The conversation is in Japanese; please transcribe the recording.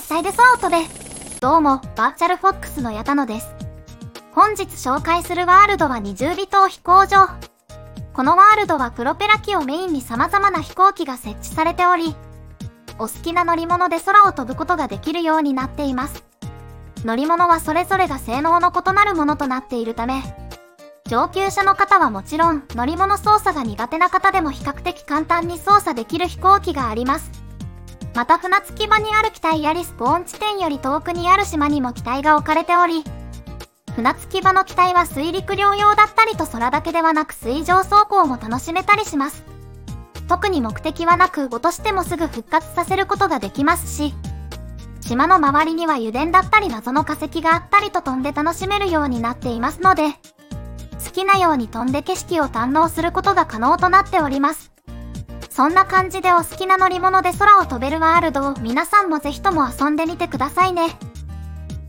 体で空を飛べ。どうも、バーチャルフォックスの矢田野です。本日紹介するワールドは二重離島飛行場。このワールドはプロペラ機をメインに様々な飛行機が設置されており、お好きな乗り物で空を飛ぶことができるようになっています。乗り物はそれぞれが性能の異なるものとなっているため、上級者の方はもちろん、乗り物操作が苦手な方でも比較的簡単に操作できる飛行機があります。また船着き場にある機体やリスポーン地点より遠くにある島にも機体が置かれており、船着き場の機体は水陸両用だったりと空だけではなく水上走行も楽しめたりします。特に目的はなく落としてもすぐ復活させることができますし、島の周りには油田だったり謎の化石があったりと飛んで楽しめるようになっていますので、好きなように飛んで景色を堪能することが可能となっております。そんな感じでお好きな乗り物で空を飛べるワールドを皆さんもぜひとも遊んでみてくださいね。